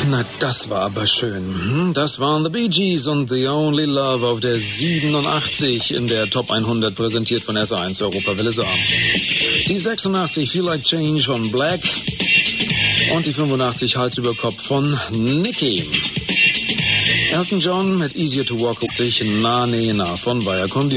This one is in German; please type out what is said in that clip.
Na, das war aber schön. Das waren The Bee Gees und The Only Love auf der 87 in der Top 100, präsentiert von SA1 Europawelle Saar. Die 86 Feel Like Change von Black und die 85 Hals über Kopf von Nicky. Elton John mit Easier to Walk sich nah von Viacom.